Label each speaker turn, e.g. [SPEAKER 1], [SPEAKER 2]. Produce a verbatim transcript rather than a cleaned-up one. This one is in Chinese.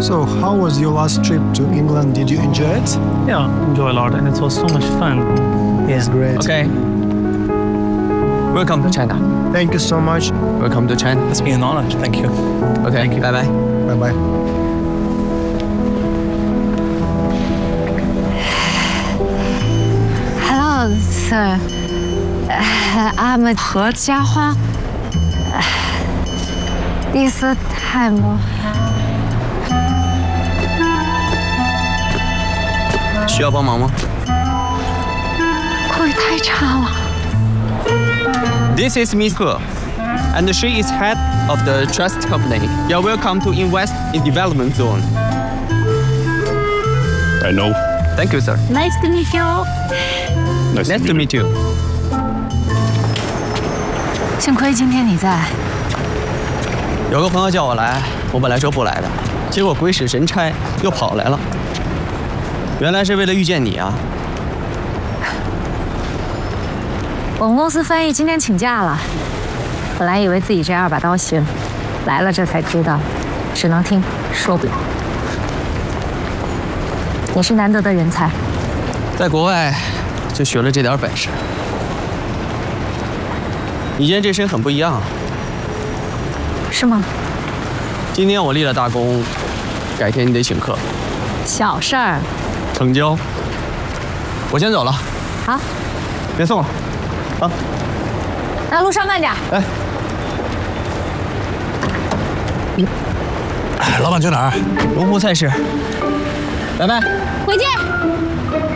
[SPEAKER 1] So, how was your last trip to England? Did you enjoy it?
[SPEAKER 2] Yeah, enjoy a lot, and it was so much fun.
[SPEAKER 1] It's great.
[SPEAKER 3] Okay. Welcome to China.
[SPEAKER 1] Thank you so much.
[SPEAKER 3] Welcome to China.
[SPEAKER 2] It's been an honor. Thank you.
[SPEAKER 3] Okay, bye bye.
[SPEAKER 1] Bye bye.
[SPEAKER 4] Hello, sir. I'm 何家欢。丽斯泰姆。
[SPEAKER 3] 需要帮忙吗？
[SPEAKER 4] 口语太差了。
[SPEAKER 3] This is Miss He, and she is head of the trust company. You're welcome to invest in development zone.
[SPEAKER 5] I know.
[SPEAKER 3] Thank you, sir.
[SPEAKER 4] Nice to meet you.
[SPEAKER 5] Nice,
[SPEAKER 3] Nice to meet you.
[SPEAKER 4] 幸亏今天你在。
[SPEAKER 3] 有个朋友叫我来，我本来说不来的，结果鬼使神差又跑来了。原来是为了遇见你啊！
[SPEAKER 4] 我们公司翻译今天请假了，本来以为自己这二把刀行，来了这才知道，只能听说不了。你是难得的人才，
[SPEAKER 3] 在国外就学了这点本事。你今天这身很不一样啊！
[SPEAKER 4] 是吗？
[SPEAKER 3] 今天我立了大功，改天你得请客。
[SPEAKER 4] 小事儿。
[SPEAKER 3] 成交。我先走了。
[SPEAKER 4] 好，
[SPEAKER 3] 别送了。啊，
[SPEAKER 4] 那路上慢点。
[SPEAKER 3] 哎，
[SPEAKER 5] 老板去哪儿？
[SPEAKER 3] 龙湖菜市。拜拜。
[SPEAKER 4] 回见。